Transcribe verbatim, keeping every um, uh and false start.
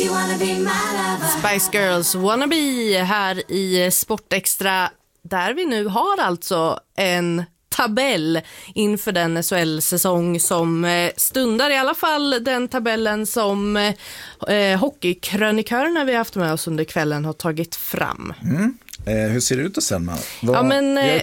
Spice Girls Wannabe här i Sportextra, där vi nu har alltså en tabell inför den S H L-säsong som stundar, i alla fall den tabellen som eh, hockeykrönikörerna vi har haft med oss under kvällen har tagit fram. Mm. Eh, hur ser det ut då sen? Vad, ja, men, vi har